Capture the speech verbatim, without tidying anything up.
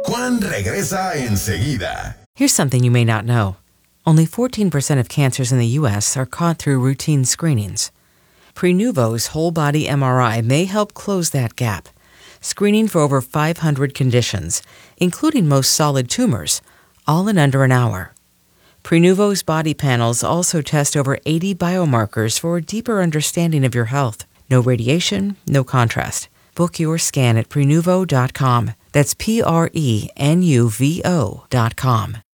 Juan regresa enseguida. Here's something you may not know. Only fourteen percent of cancers in the U S are caught through routine screenings. Prenuvo's whole-body M R I may help close that gap, screening for over five hundred conditions, including most solid tumors, all in under an hour. Prenuvo's body panels also test over eighty biomarkers for a deeper understanding of your health. No radiation, no contrast. Book your scan at Prenuvo dot com. That's P R E N U V O dot com.